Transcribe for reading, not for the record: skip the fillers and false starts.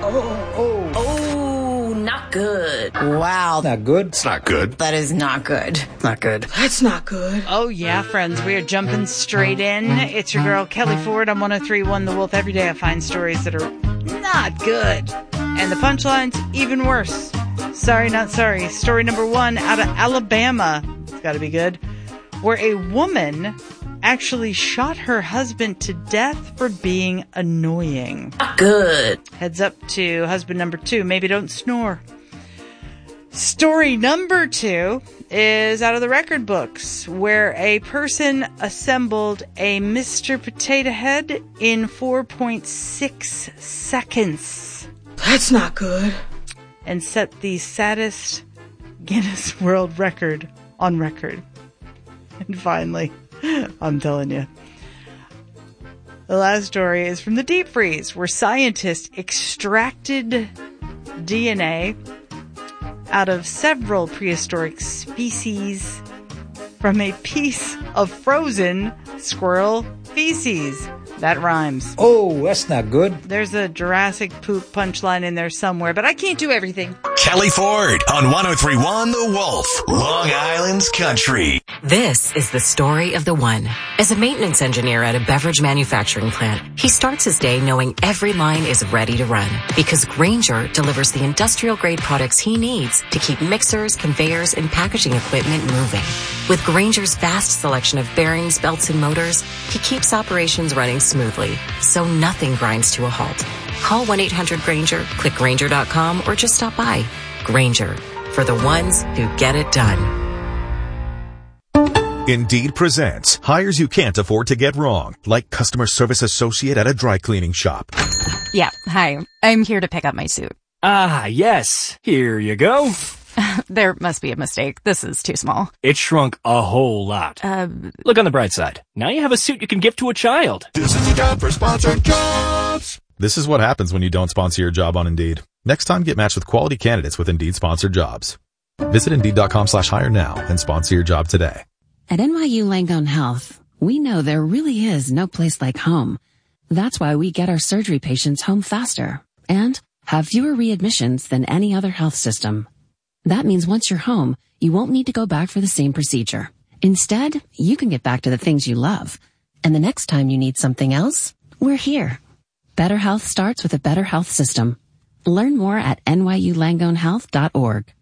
Oh, not good. Wow. Not good. It's not good. That is not good. Not good. That's not good. Oh, yeah, friends. We are jumping straight in. It's your girl, Kelly Ford. I'm 103.1 The Wolf. Every day I find stories that are not good. And the punchline's even worse. Sorry, not sorry. Story number 1 out of Alabama. It's got to be good. Where a woman actually shot her husband to death for being annoying. Not good. Heads up to husband number 2. Maybe don't snore. Story number 2 is out of the record books, where a person assembled a Mr. Potato Head in 4.6 seconds. That's not good. And set the saddest Guinness World Record on record. And finally, I'm telling you, the last story is from the deep freeze, where scientists extracted DNA out of several prehistoric species from a piece of frozen squirrel feces. That rhymes. Oh, that's not good. There's a Jurassic poop punchline in there somewhere, but I can't do everything. Kelly Ford on 103.1 The Wolf, Long Island's country. This is the story of the one. As a maintenance engineer at a beverage manufacturing plant, he starts his day knowing every line is ready to run, because Grainger delivers the industrial-grade products he needs to keep mixers, conveyors, and packaging equipment moving. With Grainger's vast selection of bearings, belts, and motors, he keeps operations running smoothly, so nothing grinds to a halt. Call 1-800-GRAINGER, click Grainger.com, or just stop by. Grainger, for the ones who get it done. Indeed presents hires you can't afford to get wrong, like customer service associate at a dry cleaning shop. Yeah, hi. I'm here to pick up my suit. Ah, yes. Here you go. There must be a mistake. This is too small. It shrunk a whole lot. Look on the bright side. Now you have a suit you can give to a child. This is the time for sponsored jobs. This is what happens when you don't sponsor your job on Indeed. Next time, get matched with quality candidates with Indeed sponsored jobs. Visit Indeed.com/hire now and sponsor your job today. At NYU Langone Health, we know there really is no place like home. That's why we get our surgery patients home faster and have fewer readmissions than any other health system. That means once you're home, you won't need to go back for the same procedure. Instead, you can get back to the things you love. And the next time you need something else, we're here. Better health starts with a better health system. Learn more at nyulangonehealth.org.